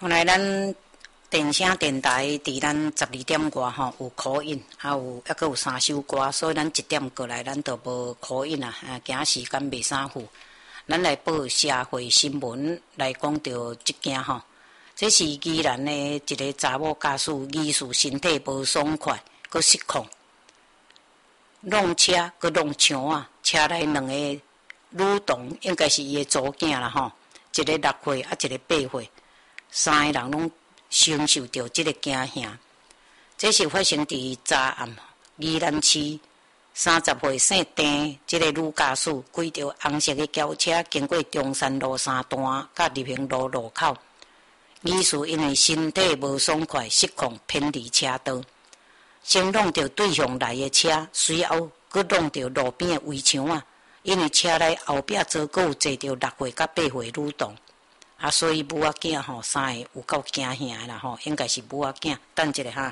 后来咱电声电台伫咱12点外吼有口音，还有抑阁有3首歌，所以咱1点过来，咱都无口音啊，惊时间袂啥赴。咱来报社会新闻，来讲到即件吼，这是宜兰的一个查某驾驶，疑似身体无爽快，佮失控，弄车佮弄墙啊，车内2个女童，应该是伊的祖囝啦吼，一个6岁，一个8岁，3个人拢承受着即个惊吓。这是发生伫昨暗宜兰市30岁姓丁即个女驾驶，开着红色的轿车经过中山路3段甲立平路路口，疑似因为身体无爽快失控偏离车道，先弄着对向来的车，随后佮弄着路边的围墙啊。因为车内后壁则佮有坐着6岁甲8岁女童，所以母仔囝吼3个有够惊吓的啦吼，应该是母仔囝。等一下哈。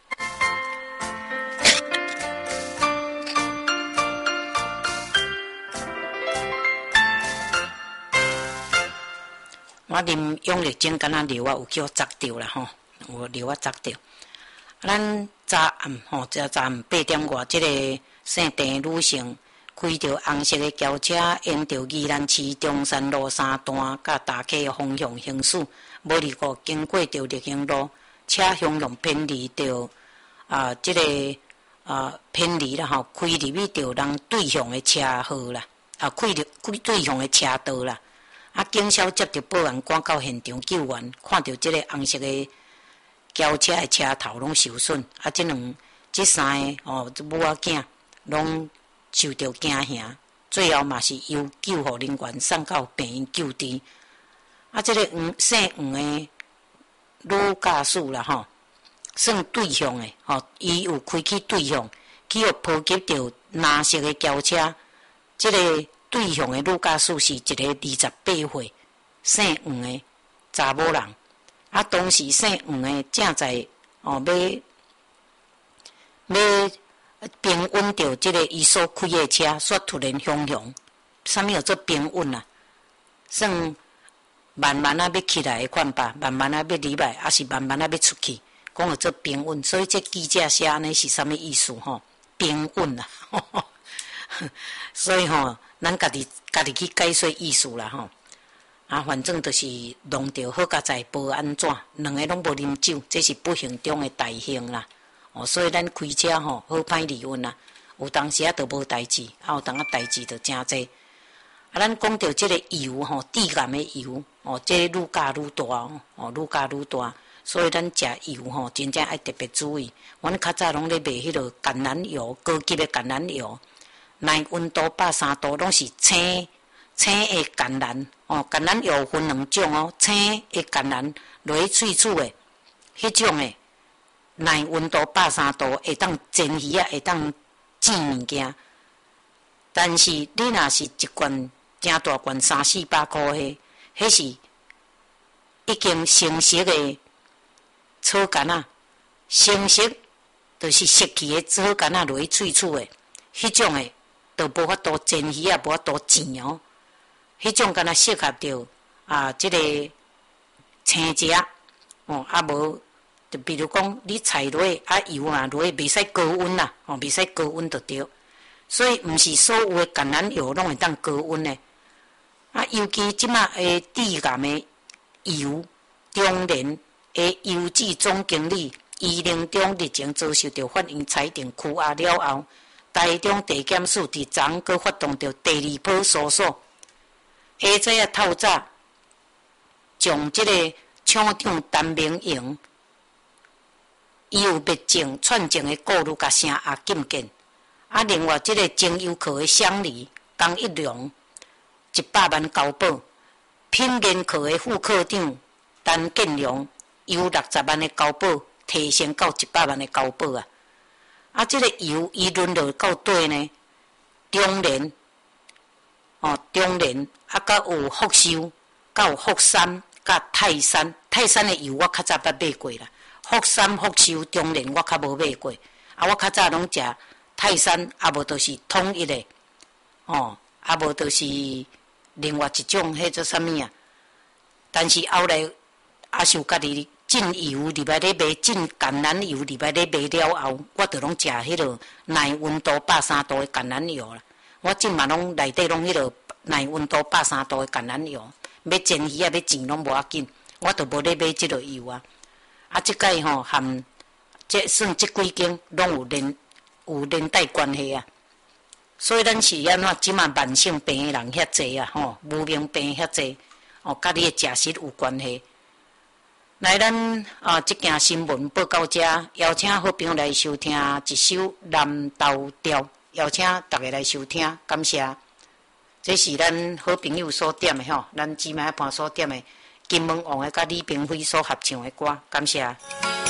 我啉永力精敢若流啊，有叫砸着啦吼，有流啊砸着。咱昨暗吼，昨暗8点外，即个姓郑女性开着红色的轿车，沿着宜兰市中山路3段甲大溪的方向行驶，无离过经过着立行路，车方向偏离着即个偏离啦吼，开入去着人对向的车号啦，开入对向的车道啦。警消接到报案，赶到现场救援，看到即个红色的轿车的车头拢受损，这3个母仔囝拢受到惊吓，最后嘛是由救护人员送到病院救治。这个姓黄的女驾驶啦吼，算对向的吼，伊有开去对向，去互波及到蓝色的轿车，这个对向的女驾驶是一个28岁姓黄的查某人。当时姓黄的正在要平稳着即个伊所开的车，煞突然方向，啥物叫做平稳啊？算慢慢要起来的款吧，慢慢要入来，还是慢慢要出去？讲叫做平稳，所以这记者写安尼是啥物意思吼？平稳啊！所以吼，咱家己去解说意思啦吼。反正就是弄着好佳在报安怎，2个拢无啉酒，这是不幸中的大幸啦。所以咱开车吼好歹离运啦，有当时都无代志，有当代志就真济。咱讲到这个油吼，致癌的油这愈加愈大愈加愈大，所以咱食油吼，真正爱特别注意。阮较早拢咧卖迄落橄榄油，高级的橄榄油，耐温度130度，拢是青的橄榄橄榄油分2种青的橄榄落去脆脆的，迄种的耐温度130度，会当煎鱼啊，会当煎物件。但是你若是一罐正大罐300-400块的，迄是已经成熟的草橄榄，成熟就是熟去的草橄榄落去脆脆的，迄种的就无法度煎鱼啊，无法度煎迄种敢若适合着即个青食无就比如讲你菜落油落去袂使高温啦，袂使高温就对。所以毋是所有的橄榄油拢会当高温的。尤其即马的致癌的油，中联的油脂总经理20中日前遭受到法院裁定拘押了后，台中地检署伫昨昏阁发动着第2波搜索。下早透早，将即个厂长陈明营，伊有密证串证的顾虑甲声也禁见。另外即个精油科的乡里江一良100万交保，品研科的副科长陈建良由60万的交保提升到100万的交保即个油伊轮落到底呢？中联甲有福寿，甲有福山，甲泰山。泰山的油我较早捌买过啦，福山、福寿、中联我较无买过。我较早拢食泰山，无就是统一的，无就是另外一种，迄做啥物啊？但是后来也是有家己进油入来咧卖，进橄榄油入来咧卖了后，我就拢食迄落耐温度130度的橄榄油啦。我即嘛拢内底拢迄落耐温度130度的橄榄油，要煎鱼啊要煎拢无要紧，我就无咧买即落油啊。啊，即摆吼含即算即几间拢有连带关系啊。所以咱是安怎即嘛慢性病的人遐济啊，吼，无明病遐济，哦，甲你的食食有关系。来，咱即件新闻报到遮，邀请好朋友来收听一首《南投调》，邀请大家来收听，感谢。这是咱好朋友所点的吼，咱姊妹伴所点的金门王的甲李冰辉所合唱的歌，感谢。